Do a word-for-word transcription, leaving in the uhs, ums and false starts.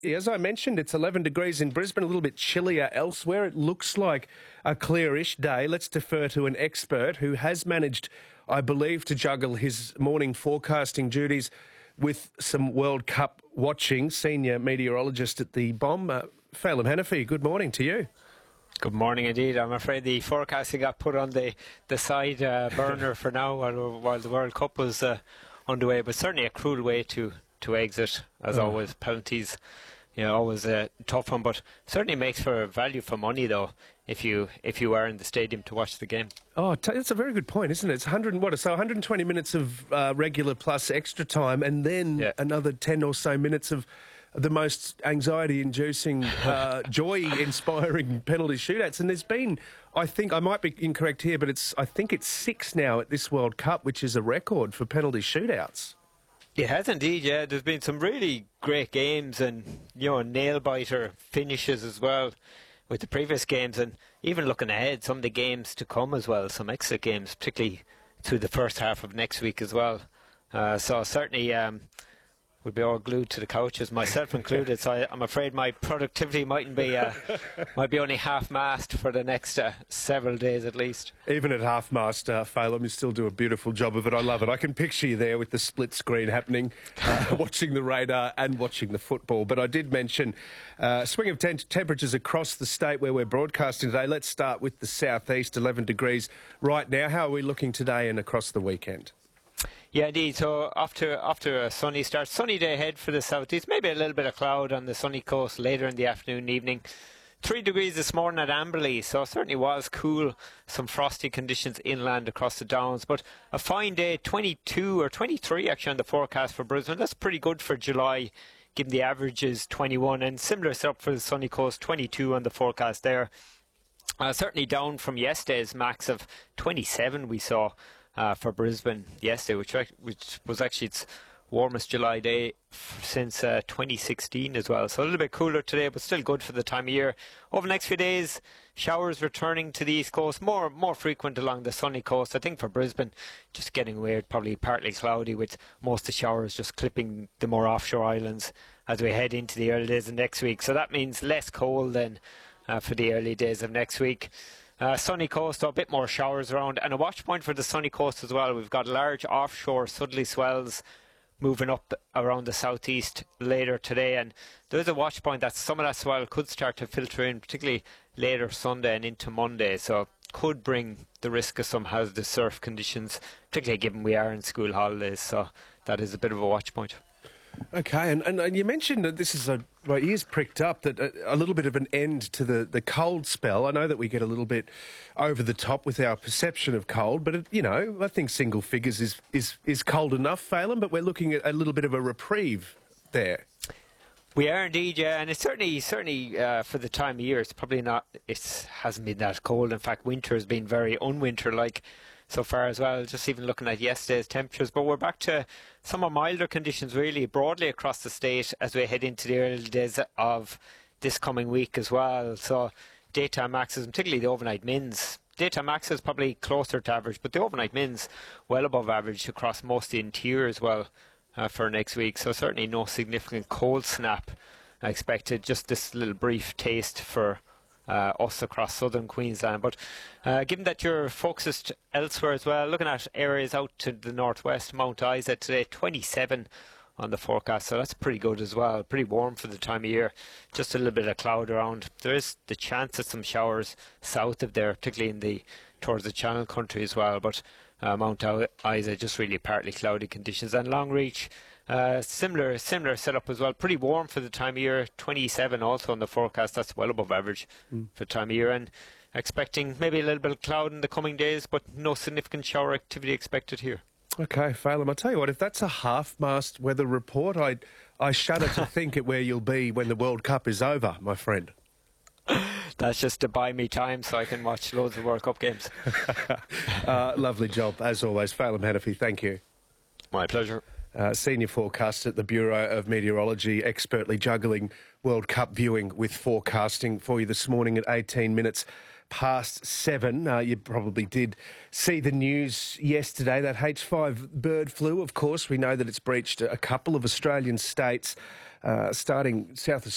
as I mentioned, it's eleven degrees in Brisbane, a little bit chillier elsewhere. It looks like a clearish day. Let's defer to an expert who has managed, I believe, to juggle his morning forecasting duties with some World Cup watching. Senior meteorologist at the B O M, uh, Phelim Hanafi, good morning to you. Good morning indeed. I'm afraid the forecasting got put on the, the side uh, burner for now while, while the World Cup was uh, underway, but certainly a cruel way to, to exit, as oh. always. Penalties, you know, always a tough one, but certainly makes for value for money, though, if you if you are in the stadium to watch the game. Oh, t- that's a very good point, isn't it? It's one hundred what, so one hundred twenty minutes of uh, regular plus extra time, and then yeah. another ten or so minutes of the most anxiety-inducing, uh, joy-inspiring penalty shootouts. And there's been, I think, I might be incorrect here, but it's I think it's six now at this World Cup, which is a record for penalty shootouts. It has indeed, yeah. There's been some really great games and, you know, nail-biter finishes as well with the previous games, and even looking ahead, some of the games to come as well, some extra games, particularly through the first half of next week as well. Uh, so certainly... Um, We'd be all glued to the couches, myself included. So I, I'm afraid my productivity mightn't be uh, might be only half-mast for the next uh, several days at least. Even at half-mast, uh, Phelim, you still do a beautiful job of it. I love it. I can picture you there with the split screen happening, uh, watching the radar and watching the football. But I did mention uh, swing of ten- temperatures across the state where we're broadcasting today. Let's start with the southeast, eleven degrees right now. How are we looking today and across the weekend? Yeah, indeed. So after after a sunny start, sunny day ahead for the southeast. Maybe a little bit of cloud on the sunny coast later in the afternoon and evening. Three degrees this morning at Amberley, so it certainly was cool. Some frosty conditions inland across the downs, but a fine day. twenty-two or twenty-three actually on the forecast for Brisbane. That's pretty good for July, given the average is twenty-one, and similar setup for the sunny coast. twenty-two on the forecast there. Uh, certainly down from yesterday's max of twenty-seven we saw. Uh, for Brisbane yesterday, which which was actually its warmest July day f- since uh, twenty sixteen as well. So a little bit cooler today, but still good for the time of year. Over the next few days, showers returning to the east coast, more more frequent along the sunny coast. I think for Brisbane, just getting weird, probably partly cloudy with most of the showers just clipping the more offshore islands as we head into the early days of next week. So that means less cold than uh, for the early days of next week. Uh, sunny coast, a bit more showers around, and a watch point for the sunny coast as well. We've got large offshore southerly swells moving up around the southeast later today, and there's a watch point that some of that swell could start to filter in, particularly later Sunday and into Monday, so could bring the risk of some hazardous surf conditions, particularly given we are in school holidays, so that is a bit of a watch point. Okay, and, and, and you mentioned that this is a, my ears pricked up, that a, a little bit of an end to the, the cold spell. I know that we get a little bit over the top with our perception of cold, but, it, you know, I think single figures is, is, is cold enough, Phelim, but we're looking at a little bit of a reprieve there. We are indeed, yeah, and it's certainly, certainly uh, for the time of year, it's probably not, it hasn't been that cold. In fact, winter has been very unwinter-like so far as well, just even looking at yesterday's temperatures. But we're back to some of milder conditions really broadly across the state as we head into the early days of this coming week as well. So daytime maxes, particularly the overnight mins. Daytime maxes probably closer to average, but the overnight mins well above average across most of the interior as well uh, for next week. So certainly no significant cold snap expected, just this little brief taste for Uh, us across southern Queensland. But uh, given that you're focused elsewhere as well, looking at areas out to the northwest, Mount Isa today, twenty-seven on the forecast, so that's pretty good as well. Pretty warm for the time of year. Just a little bit of cloud around. There is the chance of some showers south of there, particularly in the towards the Channel Country as well, but uh, Mount Isa just really partly cloudy conditions. And Longreach, Uh, similar similar setup as well. Pretty warm for the time of year. twenty-seven also on the forecast. That's well above average mm. for the time of year. And expecting maybe a little bit of cloud in the coming days, but no significant shower activity expected here. Okay, Phelim, I'll tell you what, if that's a half-mast weather report, I I shudder to think at where you'll be when the World Cup is over, my friend. That's just to buy me time so I can watch loads of World Cup games. uh, lovely job, as always. Phelim Hanafi, thank you. My pleasure. Uh, senior forecaster at the Bureau of Meteorology, expertly juggling World Cup viewing with forecasting for you this morning at eighteen minutes past seven. Uh, you probably did see the news yesterday, that H five bird flu, of course. We know that it's breached a couple of Australian states, uh, starting south of